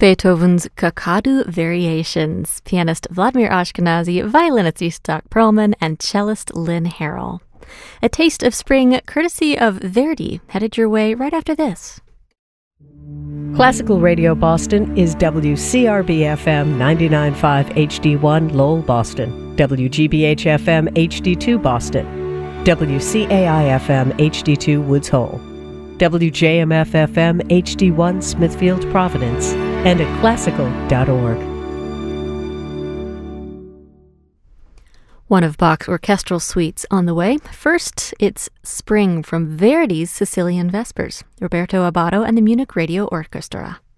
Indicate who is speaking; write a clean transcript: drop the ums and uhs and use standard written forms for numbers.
Speaker 1: Beethoven's Kakadu Variations, pianist Vladimir Ashkenazy, violinist Isaac Perlman, and cellist Lynn Harrell. A taste of spring courtesy of Verdi, headed your way right after this.
Speaker 2: Classical Radio Boston is WCRB-FM 99.5 HD1 Lowell, Boston, WGBH-FM HD2 Boston, WCAI-FM HD2 Woods Hole, WJMF-FM HD1 Smithfield, Providence, and at classical.org.
Speaker 1: One of Bach's orchestral suites on the way. First, it's Spring from Verdi's Sicilian Vespers, Roberto Abbado and the Munich Radio Orchestra.